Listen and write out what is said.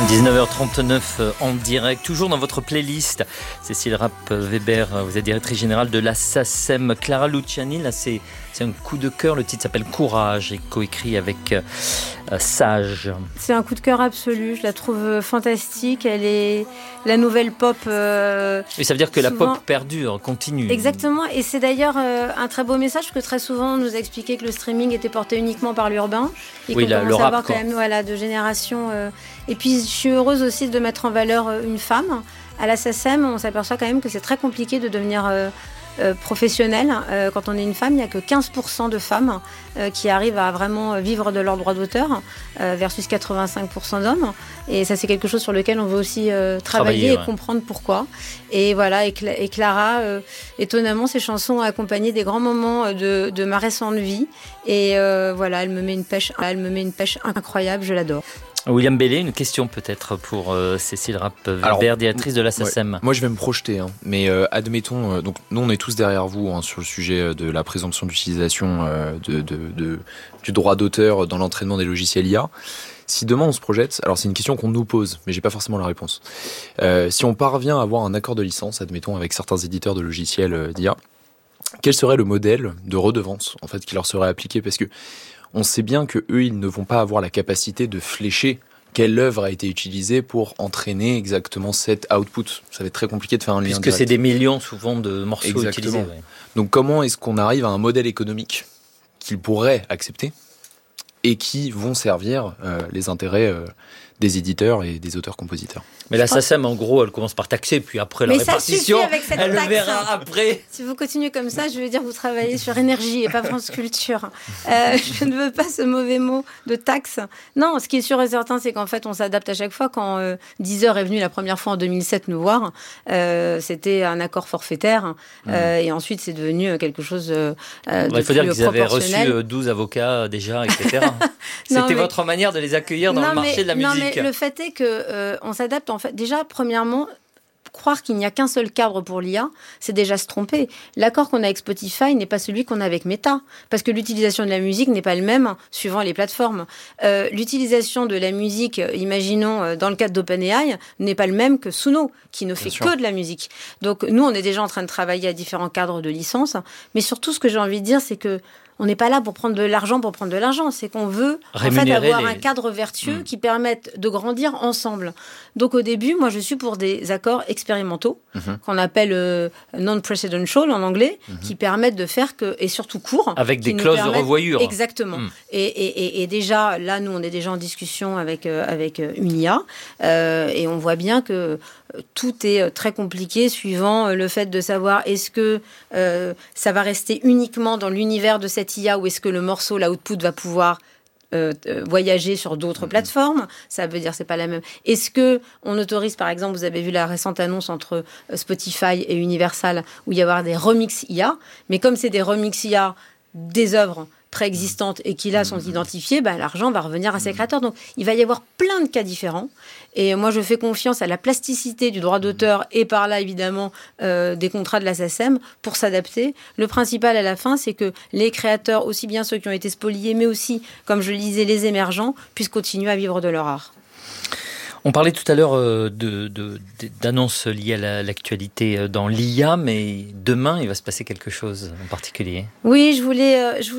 19h39 en direct, toujours dans votre playlist. Cécile Rapp-Weber, vous êtes directrice générale de la SACEM. Clara Luciani, là c'est un coup de cœur, le titre s'appelle Courage et coécrit avec Sage. C'est un coup de cœur absolu, je la trouve fantastique, elle est la nouvelle pop. Et ça veut dire que souvent, la pop perdure, continue. Exactement, et c'est d'ailleurs un très beau message, parce que très souvent on nous a expliqué que le streaming était porté uniquement par l'urbain, et qu'on commence à avoir quand même de génération. Et puis je suis heureuse aussi de mettre en valeur une femme. À la SACEM, on s'aperçoit quand même que c'est très compliqué de devenir professionnelle. Quand on est une femme, il n'y a que 15% de femmes qui arrivent à vraiment vivre de leur droit d'auteur versus 85% d'hommes. Et ça, c'est quelque chose sur lequel on veut aussi travailler et comprendre pourquoi. Et voilà, et Clara, étonnamment, ses chansons ont accompagné des grands moments de ma récente vie. Et voilà, elle me met une pêche incroyable, je l'adore. William Bellet, une question peut-être pour Cécile Rapp-Weber, directrice de la SACEM. Ouais, moi je vais me projeter, mais admettons, donc nous on est tous derrière vous sur le sujet de la présomption d'utilisation du droit d'auteur dans l'entraînement des logiciels IA. Si demain on se projette, alors c'est une question qu'on nous pose, mais j'ai pas forcément la réponse. Si on parvient à avoir un accord de licence, admettons avec certains éditeurs de logiciels d'IA, quel serait le modèle de redevance en fait qui leur serait appliqué ? Parce que on sait bien que eux, ils ne vont pas avoir la capacité de flécher quelle œuvre a été utilisée pour entraîner exactement cet output. Ça va être très compliqué de faire un lien direct. Puisque c'est des millions souvent de morceaux utilisés. Ouais. Donc comment est-ce qu'on arrive à un modèle économique qu'ils pourraient accepter et qui vont servir les intérêts des éditeurs et des auteurs-compositeurs. Mais la SACEM, en gros, elle commence par taxer, puis après la répartition, elle le verra après. Si vous continuez comme ça, je veux dire que vous travaillez sur énergie et pas France Culture. Je ne veux pas ce mauvais mot de taxe. Non, ce qui est sûr et certain, c'est qu'en fait, on s'adapte à chaque fois. Quand Deezer est venu la première fois en 2007 nous voir, c'était un accord forfaitaire. Et ensuite, c'est devenu quelque chose de il faut dire qu'ils avaient reçu 12 avocats déjà, etc. C'était votre manière de les accueillir dans le marché de la musique. Mais le fait est que on s'adapte en fait. Déjà, premièrement, croire qu'il n'y a qu'un seul cadre pour l'IA, c'est déjà se tromper. L'accord qu'on a avec Spotify n'est pas celui qu'on a avec Meta, parce que l'utilisation de la musique n'est pas le même suivant les plateformes. L'utilisation de la musique, imaginons dans le cadre d'OpenAI, n'est pas le même que Suno, qui ne fait que de la musique. Donc nous, on est déjà en train de travailler à différents cadres de licence, mais surtout, ce que j'ai envie de dire, c'est que on n'est pas là pour prendre de l'argent pour prendre de l'argent. C'est qu'on veut en fait avoir un cadre vertueux qui permette de grandir ensemble. Donc au début, moi je suis pour des accords expérimentaux qu'on appelle non-precedential en anglais, qui permettent de faire que, et surtout courts. Avec des clauses de revoyure. Exactement. Et déjà, là, nous, on est déjà en discussion avec une IA. Et on voit bien que tout est très compliqué suivant le fait de savoir est-ce que ça va rester uniquement dans l'univers de cette IA ou est-ce que le morceau, l'output va pouvoir voyager sur d'autres plateformes. Ça veut dire c'est pas la même. Est-ce que on autorise, par exemple, vous avez vu la récente annonce entre Spotify et Universal où il y avoir des remix IA, mais comme c'est des remix IA des œuvres préexistantes et qui là sont identifiées, l'argent va revenir à ses créateurs. Donc il va y avoir plein de cas différents. Et moi je fais confiance à la plasticité du droit d'auteur et par là évidemment des contrats de la SACEM pour s'adapter. Le principal à la fin, c'est que les créateurs, aussi bien ceux qui ont été spoliés, mais aussi, comme je le disais, les émergents, puissent continuer à vivre de leur art. On parlait tout à l'heure d'annonces liées à l'actualité dans l'IA, mais demain, il va se passer quelque chose en particulier. Oui, je voulais